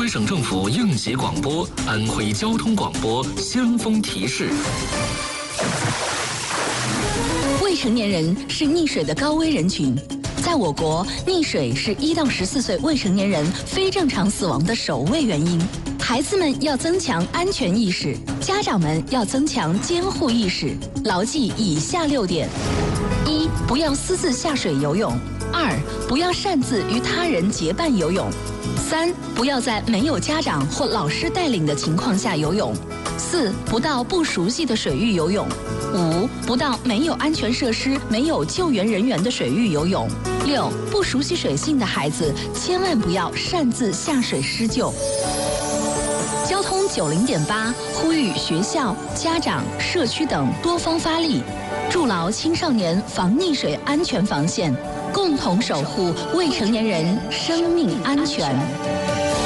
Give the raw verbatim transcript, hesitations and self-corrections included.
徽省政府应急广播、安徽交通广播先锋提示。 未成年人是溺水的高危人群。在我国，溺水是一到十四岁未成年人非正常死亡的首位原因。孩子们要增强安全意识，家长们要增强监护意识，牢记以下六点：一、不要私自下水游泳；二、不要擅自与他人结伴游泳；三、不要在没有家长或老师带领的情况下游泳；四、不到不熟悉的水域游泳；五、不到没有安全设施、没有救援人员的水域游泳；六、不熟悉水性的孩子千万不要擅自下水施救。交通九零点八呼吁学校、家长、社区等多方发力，筑牢青少年防溺水安全防线，共同守护未成年人生命安全。